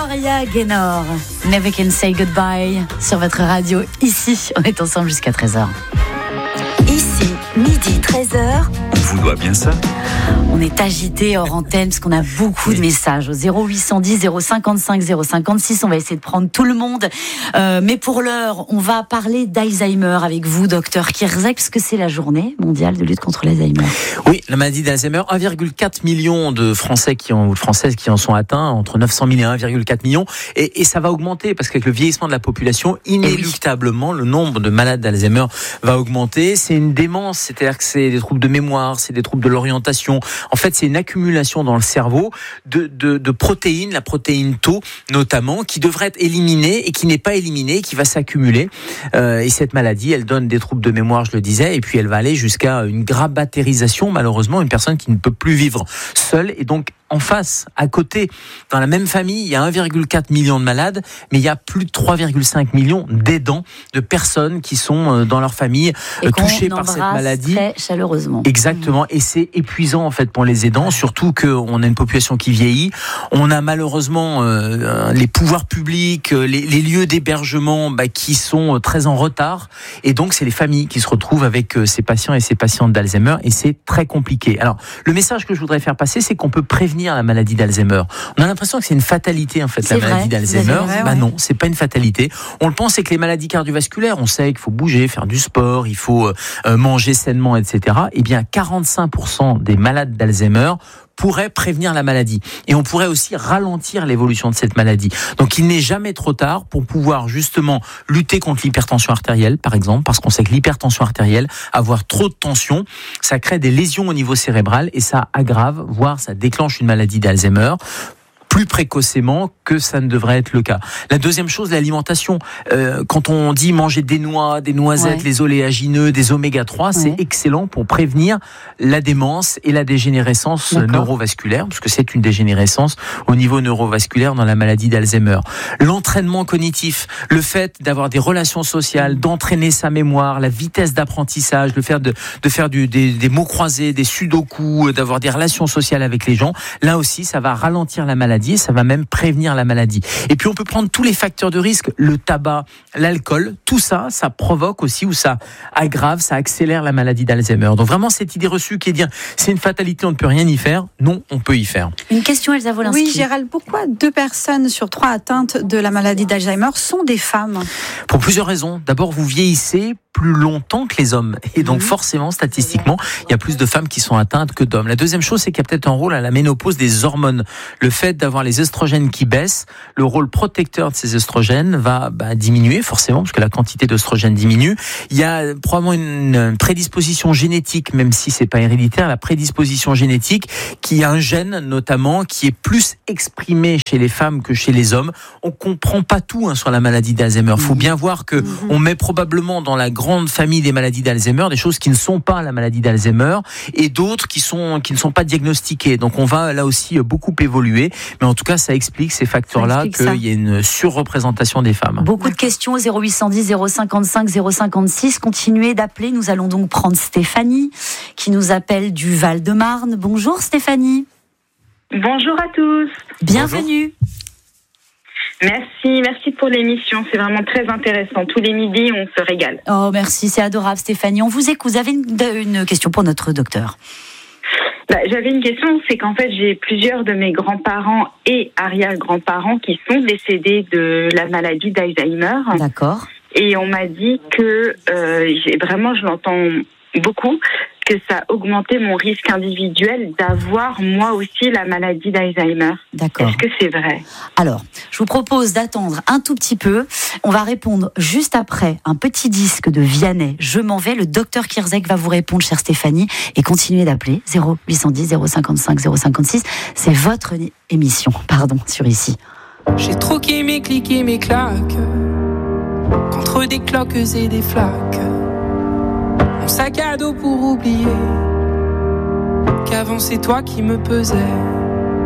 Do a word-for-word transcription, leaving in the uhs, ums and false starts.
Gloria Gaynor, Never Can Say Goodbye sur votre radio. Ici, on est ensemble jusqu'à treize heures. Ici, midi, treize heures. On vous doit bien ça. On est agité hors antenne parce qu'on a beaucoup de messages au zéro huit cent dix zéro cinquante-cinq zéro cinquante-six. On va essayer de prendre tout le monde. Euh, mais pour l'heure, on va parler d'Alzheimer avec vous, docteur Kierzek, parce que c'est la journée mondiale de lutte contre l'Alzheimer. Oui, la maladie d'Alzheimer, un virgule quatre million de Français qui en, ou de Françaises qui en sont atteints, entre neuf cent mille et un virgule quatre million. Et, et ça va augmenter parce qu'avec le vieillissement de la population, inéluctablement, oui. le nombre de malades d'Alzheimer va augmenter. C'est une démence, c'est-à-dire que c'est des troubles de mémoire, c'est des troubles de l'orientation. En fait, c'est une accumulation dans le cerveau de, de, de protéines, la protéine Tau notamment, qui devrait être éliminée et qui n'est pas éliminée, qui va s'accumuler. Euh, et cette maladie, elle donne des troubles de mémoire, je le disais, et puis elle va aller jusqu'à une grabatarisation, malheureusement, une personne qui ne peut plus vivre seule. Et donc, en face, à côté, dans la même famille, il y a un virgule quatre million de malades, mais il y a plus de trois virgule cinq millions d'aidants, de personnes qui sont dans leur famille et touchées par cette maladie. Très chaleureusement. Exactement. Et c'est épuisant, en fait, pour les aidants, surtout qu'on a une population qui vieillit. On a malheureusement euh, les pouvoirs publics, les, les lieux d'hébergement bah, qui sont très en retard. Et donc, c'est les familles qui se retrouvent avec ces patients et ces patientes d'Alzheimer. Et c'est très compliqué. Alors, le message que je voudrais faire passer, c'est qu'on peut prévenir la maladie d'Alzheimer. On a l'impression que c'est une fatalité, en fait, c'est la maladie vrai, d'Alzheimer. Vrai, bah ouais. Non, c'est pas une fatalité. On le pense, c'est que les maladies cardiovasculaires, on sait qu'il faut bouger, faire du sport, il faut euh, manger sainement, et cetera. Eh bien, quarante-cinq pour cent des malades d'Alzheimer pourrait prévenir la maladie. Et on pourrait aussi ralentir l'évolution de cette maladie. Donc il n'est jamais trop tard pour pouvoir justement lutter contre l'hypertension artérielle, par exemple, parce qu'on sait que l'hypertension artérielle, avoir trop de tension, ça crée des lésions au niveau cérébral et ça aggrave, voire ça déclenche une maladie d'Alzheimer plus précocement que ça ne devrait être le cas. La deuxième chose, l'alimentation. Euh, quand on dit manger des noix, des noisettes, ouais. les oléagineux, des oméga trois, ouais. c'est excellent pour prévenir la démence et la dégénérescence D'accord. neurovasculaire, parce que c'est une dégénérescence au niveau neurovasculaire dans la maladie d'Alzheimer. L'entraînement cognitif, le fait d'avoir des relations sociales, d'entraîner sa mémoire, la vitesse d'apprentissage, le fait de, de faire du, des, des mots croisés, des sudoku, d'avoir des relations sociales avec les gens, là aussi, ça va ralentir la maladie. Ça va même prévenir la maladie. Et puis on peut prendre tous les facteurs de risque, le tabac, l'alcool, tout ça, ça provoque aussi ou ça aggrave, ça accélère la maladie d'Alzheimer. Donc vraiment cette idée reçue qui est de dire c'est une fatalité, on ne peut rien y faire. Non, on peut y faire. Une question, Elsa Wolinski. Oui, Gérald, pourquoi deux personnes sur trois atteintes de la maladie d'Alzheimer sont des femmes ? Pour plusieurs raisons. D'abord, vous vieillissez plus longtemps que les hommes. Et donc, mmh. forcément, statistiquement, il y a plus de femmes qui sont atteintes que d'hommes. La deuxième chose, c'est qu'il y a peut-être un rôle à la ménopause des hormones. Le fait d'avoir les œstrogènes qui baissent, le rôle protecteur de ces œstrogènes va bah, diminuer, forcément, parce que la quantité d'œstrogènes diminue. Il y a probablement une prédisposition génétique, même si c'est pas héréditaire, la prédisposition génétique, qui a un gène, notamment, qui est plus exprimé chez les femmes que chez les hommes. On comprend pas tout hein, sur la maladie d'Alzheimer. Il faut bien voir que mmh. on met probablement dans la grande famille des maladies d'Alzheimer des choses qui ne sont pas la maladie d'Alzheimer et d'autres qui sont qui ne sont pas diagnostiquées. Donc on va là aussi beaucoup évoluer, mais en tout cas ça explique ces facteurs-là qu'il y a une surreprésentation des femmes. Beaucoup de questions au zéro huit cent dix zéro cinquante-cinq zéro cinquante-six. Continuez d'appeler. Nous allons donc prendre Stéphanie qui nous appelle du Val-de-Marne. Bonjour Stéphanie. Bonjour à tous. Bienvenue. Bonjour. Merci, merci pour l'émission, c'est vraiment très intéressant. Tous les midis, on se régale. Oh, merci, c'est adorable Stéphanie. On vous écoute, vous avez une, une question pour notre docteur. Bah, j'avais une question, c'est qu'en fait, j'ai plusieurs de mes grands-parents et arrière-grands-parents qui sont décédés de la maladie d'Alzheimer. D'accord. Et on m'a dit que, euh, j'ai, vraiment, je l'entends beaucoup, que ça augmentait mon risque individuel d'avoir moi aussi la maladie d'Alzheimer. D'accord. Est-ce que c'est vrai ? Alors, je vous propose d'attendre un tout petit peu. On va répondre juste après un petit disque de Vianney. Je m'en vais. Le docteur Kierzek va vous répondre, chère Stéphanie, et continuez d'appeler zéro huit cent dix zéro cinquante-cinq zéro cinquante-six. C'est votre émission, pardon, sur Ici. J'ai troqué mes clics et mes claques contre des cloques et des flaques. Mon sac à dos pour oublier qu'avant c'est toi qui me pesais.